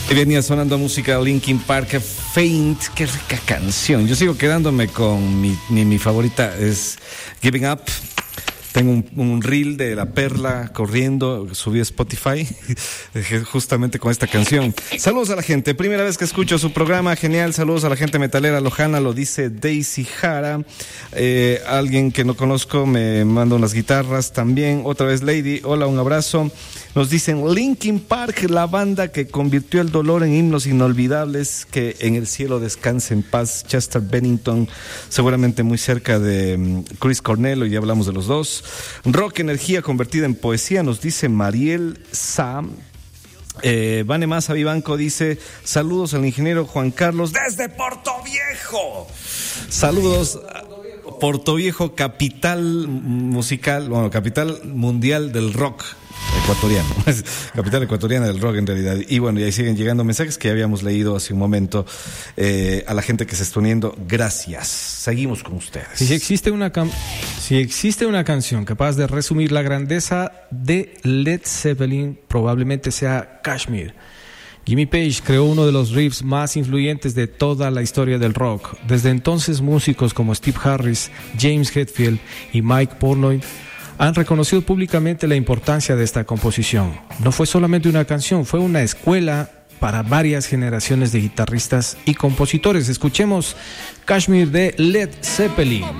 Y venía sonando música de Linkin Park, Faint, qué rica canción. Yo sigo quedándome con mi favorita, es Giving Up. Tengo un reel de La Perla corriendo, subí a Spotify justamente con esta canción. Saludos a la gente, primera vez que escucho su programa, genial. Saludos a la gente metalera lojana, lo dice Daisy Jara. Alguien que no conozco me manda unas guitarras también. Otra vez Lady, hola, un abrazo. Nos dicen Linkin Park, la banda que convirtió el dolor en himnos inolvidables, que en el cielo descanse en paz. Chester Bennington, seguramente muy cerca de Chris Cornell, y ya hablamos de los dos. Rock, energía convertida en poesía, nos dice Mariel Sam. Vane Maza Vivanco dice: saludos al ingeniero Juan Carlos desde Portoviejo. Saludos a Portoviejo, capital musical, bueno, capital mundial del rock ecuatoriano, capital ecuatoriana del rock en realidad. Y bueno, y ahí siguen llegando mensajes que ya habíamos leído hace un momento. A la gente que se está uniendo, gracias. Seguimos con ustedes. Si existe una canción capaz de resumir la grandeza de Led Zeppelin, probablemente sea Kashmir. Jimmy Page creó uno de los riffs más influyentes de toda la historia del rock. Desde entonces, músicos como Steve Harris, James Hetfield y Mike Portnoy han reconocido públicamente la importancia de esta composición. No fue solamente una canción, fue una escuela para varias generaciones de guitarristas y compositores. Escuchemos Kashmir de Led Zeppelin.